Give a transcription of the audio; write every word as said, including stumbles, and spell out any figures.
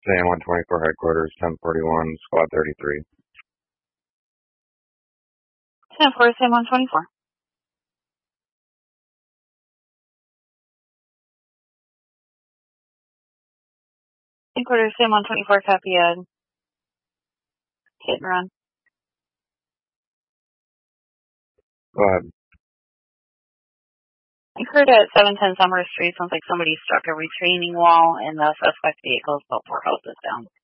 Sam one twenty-four headquarters, ten forty-one, squad thirty-three. ten four, Sam one twenty-four. Headquarters, Sam one twenty-four, copy a hit and run. Go ahead. Occurred at seven ten Summer Street. Sounds like somebody struck a retaining wall and the suspect vehicle is about four houses down.